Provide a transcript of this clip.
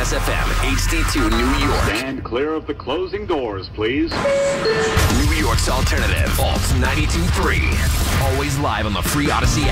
Plus FM, HD2 New York. Stand clear of the closing doors, please. New York's alternative, Alt 92.3. Always live on the free Odyssey app.